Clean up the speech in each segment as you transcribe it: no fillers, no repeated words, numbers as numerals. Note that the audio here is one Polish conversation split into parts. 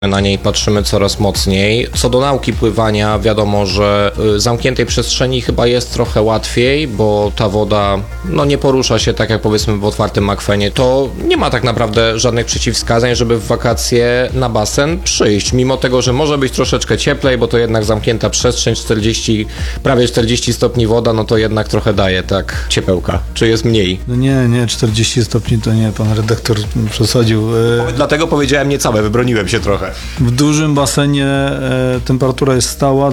Na niej patrzymy coraz mocniej. Co do nauki pływania, wiadomo, że w zamkniętej przestrzeni chyba jest trochę łatwiej, bo ta woda nie porusza się tak jak powiedzmy w otwartym akwenie. To nie ma tak naprawdę żadnych przeciwwskazań, żeby w wakacje na basen przyjść. Mimo tego, że może być troszeczkę cieplej, bo to jednak zamknięta przestrzeń, prawie 40 stopni woda, no to jednak trochę daje tak ciepełka. Czy jest mniej? No nie, 40 stopni to nie, pan redaktor przesadził. Dlatego powiedziałem niecałe, wybroniłem się trochę. W dużym basenie temperatura jest stała,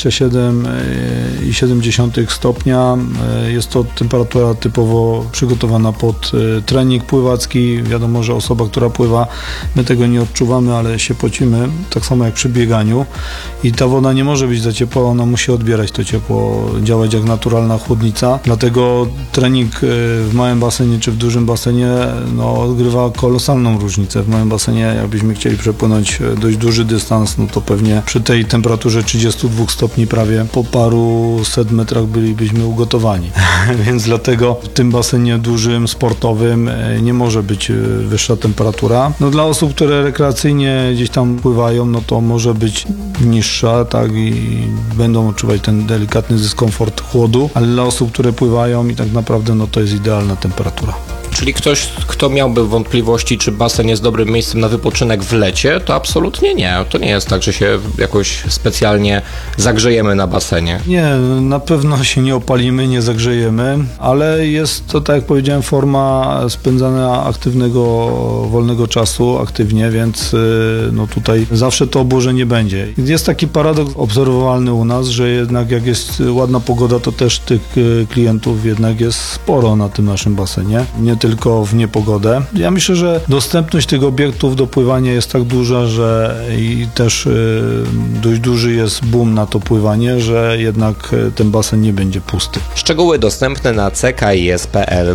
27,7 stopnia. Jest to temperatura typowo przygotowana pod trening pływacki. Wiadomo, że osoba, która pływa, my tego nie odczuwamy, ale się pocimy, tak samo jak przy bieganiu. I ta woda nie może być za ciepła, ona musi odbierać to ciepło, działać jak naturalna chłodnica. Dlatego trening w małym basenie czy w dużym basenie odgrywa kolosalną różnicę. W małym basenie, jakbyśmy chcieli przepłynąć dość duży dystans, no to pewnie przy tej temperaturze 32 stopni prawie po paru set metrach bylibyśmy ugotowani. Więc dlatego w tym basenie dużym, sportowym nie może być wyższa temperatura. No dla osób, które rekreacyjnie gdzieś tam pływają, no to może być niższa, tak, i będą odczuwać ten delikatny dyskomfort chłodu, ale dla osób, które pływają i tak naprawdę to jest idealna temperatura. Czyli ktoś, kto miałby wątpliwości, czy basen jest dobrym miejscem na wypoczynek w lecie, to absolutnie nie. To nie jest tak, że się jakoś specjalnie zagrzejemy na basenie. Nie, na pewno się nie opalimy, nie zagrzejemy, ale jest to, tak jak powiedziałem, forma spędzania aktywnego, wolnego czasu aktywnie, więc tutaj zawsze to obłożenie będzie. Jest taki paradoks obserwowalny u nas, że jednak jak jest ładna pogoda, to też tych klientów jednak jest sporo na tym naszym basenie. Nie tylko w niepogodę. Ja myślę, że dostępność tych obiektów do pływania jest tak duża, że i też dość duży jest boom na to pływanie, że jednak ten basen nie będzie pusty. Szczegóły dostępne na ckis.pl.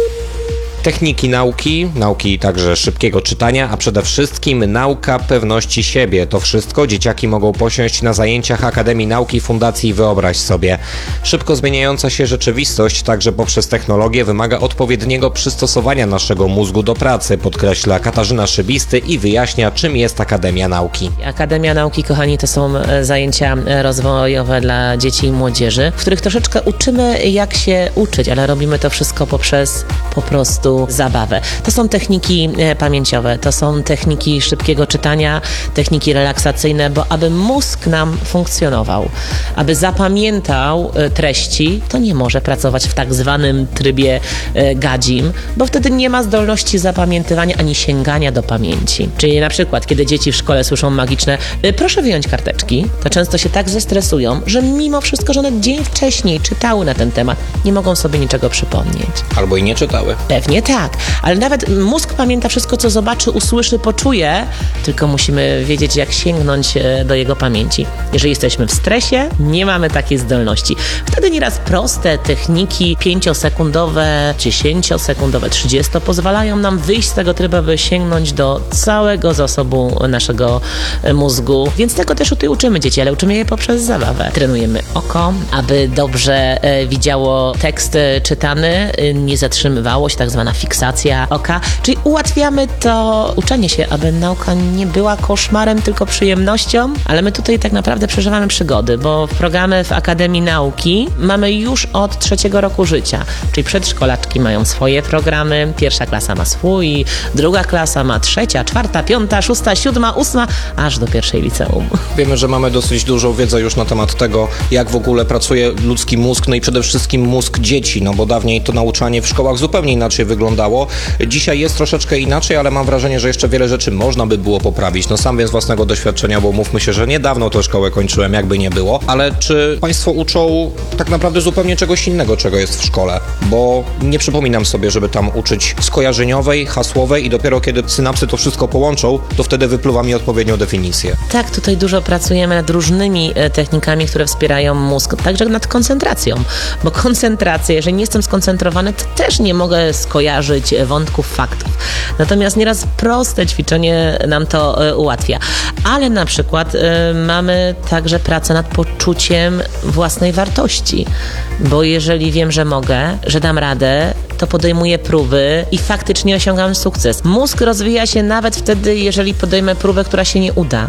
Techniki nauki także szybkiego czytania, a przede wszystkim nauka pewności siebie. To wszystko dzieciaki mogą posiąść na zajęciach Akademii Nauki Fundacji Wyobraź Sobie. Szybko zmieniająca się rzeczywistość, także poprzez technologię, wymaga odpowiedniego przystosowania naszego mózgu do pracy, podkreśla Katarzyna Szybisty i wyjaśnia, czym jest Akademia Nauki. Akademia Nauki, kochani, to są zajęcia rozwojowe dla dzieci i młodzieży, w których troszeczkę uczymy, jak się uczyć, ale robimy to wszystko poprzez po prostu zabawę. To są techniki pamięciowe, to są techniki szybkiego czytania, techniki relaksacyjne, bo aby mózg nam funkcjonował, aby zapamiętał treści, to nie może pracować w tak zwanym trybie gadzim, bo wtedy nie ma zdolności zapamiętywania ani sięgania do pamięci. Czyli na przykład, kiedy dzieci w szkole słyszą magiczne proszę wyjąć karteczki, to często się tak zestresują, że mimo wszystko, że one dzień wcześniej czytały na ten temat, nie mogą sobie niczego przypomnieć. Albo i nie czytały. Pewnie tak, ale nawet mózg pamięta wszystko, co zobaczy, usłyszy, poczuje, tylko musimy wiedzieć, jak sięgnąć do jego pamięci. Jeżeli jesteśmy w stresie, nie mamy takiej zdolności. Wtedy nieraz proste techniki 5-sekundowe, 10-sekundowe, 30 pozwalają nam wyjść z tego trybu, by sięgnąć do całego zasobu naszego mózgu. Więc tego też tutaj uczymy dzieci, ale uczymy je poprzez zabawę. Trenujemy oko, aby dobrze widziało tekst czytany, nie zatrzymywało się, tak zwana fiksacja oka, czyli ułatwiamy to uczenie się, aby nauka nie była koszmarem, tylko przyjemnością, ale my tutaj tak naprawdę przeżywamy przygody, bo programy w Akademii Nauki mamy już od 3. roku życia, czyli przedszkolaczki mają swoje programy, 1. klasa ma swój, 2. klasa ma 3., 4., 5., 6., 7., 8., aż do 1. liceum. Wiemy, że mamy dosyć dużą wiedzę już na temat tego, jak w ogóle pracuje ludzki mózg, no i przede wszystkim mózg dzieci, no bo dawniej to nauczanie w szkołach zupełnie inaczej wyglądało. Dzisiaj jest troszeczkę inaczej, ale mam wrażenie, że jeszcze wiele rzeczy można by było poprawić. No sam wiem z własnego doświadczenia, bo mówmy się, że niedawno tę szkołę kończyłem, jakby nie było. Ale czy Państwo uczą tak naprawdę zupełnie czegoś innego, czego jest w szkole? Bo nie przypominam sobie, żeby tam uczyć skojarzeniowej, hasłowej i dopiero kiedy synapsy to wszystko połączą, to wtedy wypluwa mi odpowiednią definicję. Tak, tutaj dużo pracujemy nad różnymi technikami, które wspierają mózg, także nad koncentracją, bo koncentracja, jeżeli nie jestem skoncentrowany, to też nie mogę skojarzyć wątków, faktów. Natomiast nieraz proste ćwiczenie nam to ułatwia. Ale na przykład mamy także pracę nad poczuciem własnej wartości, bo jeżeli wiem, że mogę, że dam radę, to podejmuję próby i faktycznie osiągam sukces. Mózg rozwija się nawet wtedy, jeżeli podejmę próbę, która się nie uda.